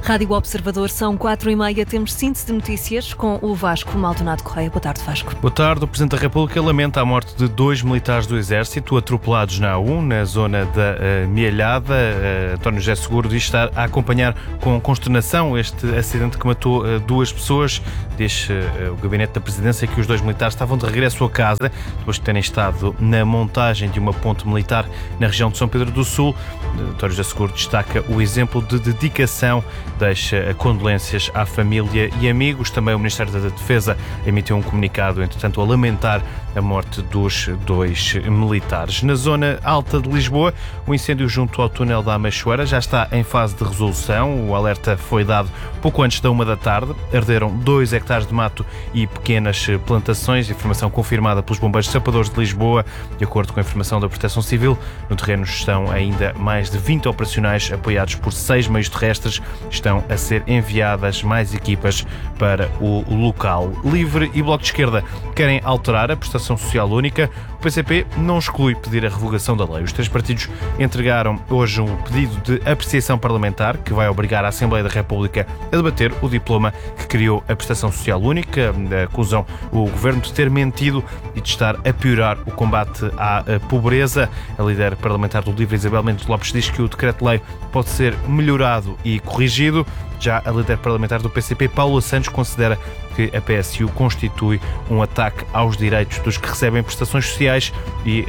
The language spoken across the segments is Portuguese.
Rádio Observador, são 4h30, temos síntese de notícias com o Vasco Maldonado Correia. Boa tarde, Vasco. Boa tarde. O Presidente da República lamenta a morte de 2 militares do Exército atropelados na A1, na zona da Mielhada. António José Seguro diz estar a acompanhar com consternação este acidente que matou 2 pessoas. Diz o Gabinete da Presidência que os 2 militares estavam de regresso a casa, depois de terem estado na montagem de uma ponte militar na região de São Pedro do Sul. António José Seguro destaca o exemplo de dedicação, deixa condolências à família e amigos. Também o Ministério da Defesa emitiu um comunicado, entretanto, a lamentar a morte dos 2 militares. Na zona alta de Lisboa, o incêndio junto ao túnel da Amachoeira já está em fase de resolução. O alerta foi dado pouco antes da 1 da tarde. Arderam 2 hectares de mato e pequenas plantações. Informação confirmada pelos bombeiros sapadores de Lisboa. De acordo com a informação da Proteção Civil, no terreno estão ainda mais de 20 operacionais apoiados por 6 meios terrestres. Estão a ser enviadas mais equipas para o local. Livre e Bloco de Esquerda querem alterar a prestação social única. O PCP não exclui pedir a revogação da lei. Os 3 partidos entregaram hoje um pedido de apreciação parlamentar que vai obrigar a Assembleia da República a debater o diploma que criou a prestação social única. Acusam o governo de ter mentido e de estar a piorar o combate à pobreza. A líder parlamentar do Livre, Isabel Mendes Lopes, diz que o decreto-lei pode ser melhorado e corrigido. Já a líder parlamentar do PCP, Paula Santos, considera que a PSU constitui um ataque aos direitos dos que recebem prestações sociais e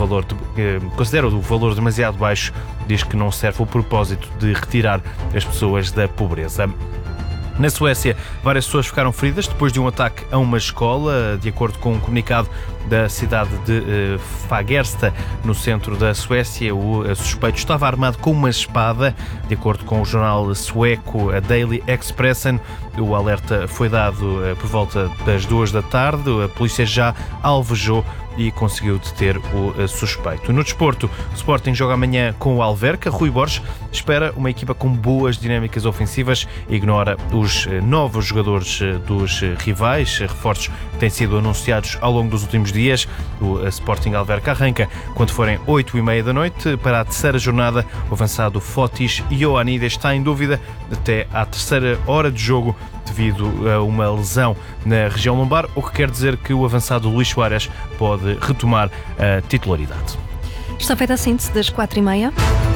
considera o valor demasiado baixo. Diz que não serve o propósito de retirar as pessoas da pobreza. Na Suécia, várias pessoas ficaram feridas depois de um ataque a uma escola. De acordo com um comunicado da cidade de Fagersta, no centro da Suécia, o suspeito estava armado com uma espada. De acordo com o jornal sueco a Daily Expressen, o alerta foi dado por volta das 2 da tarde. A polícia já alvejou e conseguiu deter o suspeito. No desporto, o Sporting joga amanhã com o Alverca. Rui Borges espera uma equipa com boas dinâmicas ofensivas e ignora os novos jogadores dos rivais, reforços que têm sido anunciados ao longo dos últimos dias. O Sporting Alverca arranca quando forem 8h30 da noite. Para a terceira jornada, o avançado Fotis Ioannidis está em dúvida até à terceira hora de jogo devido a uma lesão na região lombar, o que quer dizer que o avançado Luís Soares pode retomar a titularidade. Está feita a síntese das 4h30.